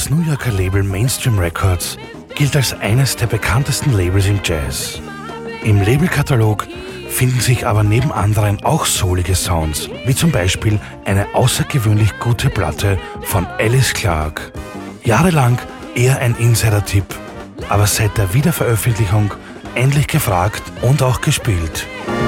Das New Yorker Label Mainstream Records gilt als eines der bekanntesten Labels im Jazz. Im Labelkatalog finden sich aber neben anderen auch soulige Sounds, wie zum Beispiel eine außergewöhnlich gute Platte von Alice Clark. Jahrelang eher ein Insider-Tipp, aber seit der Wiederveröffentlichung endlich gefragt und auch gespielt.